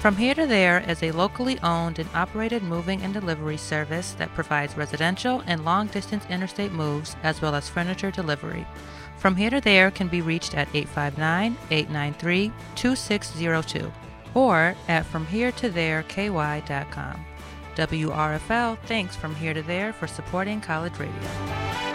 From Here to There is a locally owned and operated moving and delivery service that provides residential and long-distance interstate moves as well as furniture delivery. From Here to There can be reached at 859-893-2602 or at FromHereToThereKY.com. WRFL thanks From Here to There for supporting college radio.